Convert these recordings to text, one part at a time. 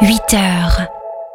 8h.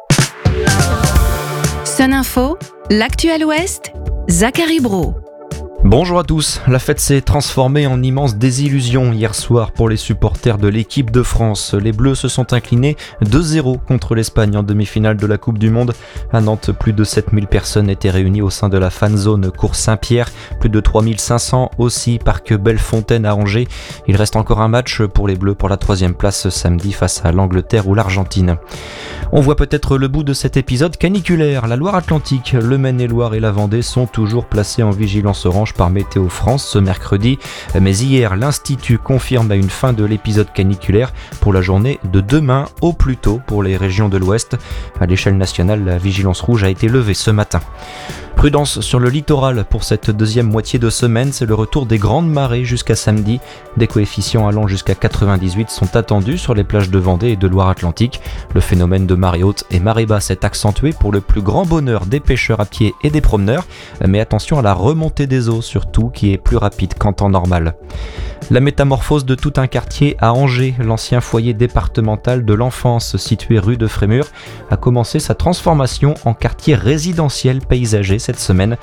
Sun Info, l'actu à l'Ouest, Zachary Brault. Bonjour à tous, la fête s'est transformée en immense désillusion hier soir pour les supporters de l'équipe de France. Les Bleus se sont inclinés 2-0 contre l'Espagne en demi-finale de la Coupe du Monde. À Nantes, plus de 7000 personnes étaient réunies au sein de la fan zone Cours Saint-Pierre, plus de 3500 aussi parc Bellefontaine à Angers. Il reste encore un match pour les Bleus pour la 3e place samedi face à l'Angleterre ou l'Argentine. On voit peut-être le bout de cet épisode caniculaire. La Loire-Atlantique, le Maine-et-Loire et la Vendée sont toujours placés en vigilance orange par Météo France ce mercredi. Mais hier, l'Institut confirme une fin de l'épisode caniculaire pour la journée de demain au plus tôt pour les régions de l'Ouest. À l'échelle nationale, la vigilance rouge a été levée ce matin. Prudence sur le littoral pour cette deuxième moitié de semaine, c'est le retour des grandes marées jusqu'à samedi. Des coefficients allant jusqu'à 98 sont attendus sur les plages de Vendée et de Loire-Atlantique. Le phénomène de marée haute et marée basse est accentué pour le plus grand bonheur des pêcheurs à pied et des promeneurs. Mais attention à la remontée des eaux surtout qui est plus rapide qu'en temps normal. La métamorphose de tout un quartier à Angers, l'ancien foyer départemental de l'enfance situé rue de Frémur, a commencé sa transformation en quartier résidentiel paysager cette semaine.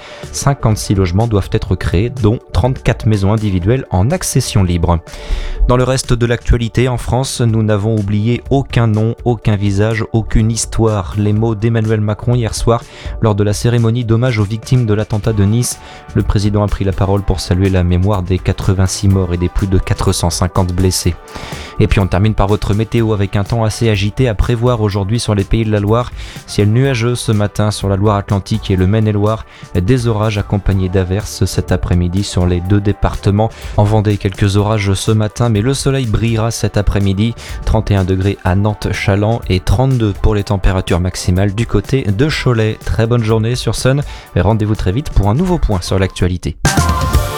56 logements doivent être créés, dont 34 maisons individuelles en accession libre. Dans le reste de l'actualité, en France, nous n'avons oublié aucun nom, aucun visage, aucune histoire. Les mots d'Emmanuel Macron hier soir, lors de la cérémonie d'hommage aux victimes de l'attentat de Nice. Le président a pris la parole pour saluer la mémoire des 86 morts et des plus de 450 blessés. Et puis on termine par votre météo avec un temps assez agité à prévoir aujourd'hui sur les Pays de la Loire. Ciel nuageux ce matin sur la Loire-Atlantique et le Maine-et-Loire. Des orages accompagnés d'averses cet après-midi sur les deux départements. En Vendée, quelques orages ce matin, mais le soleil brillera cet après-midi. 31 degrés à Nantes-Chaland et 32 pour les températures maximales du côté de Cholet. Très bonne journée sur Sun et rendez-vous très vite pour un nouveau point sur l'actualité.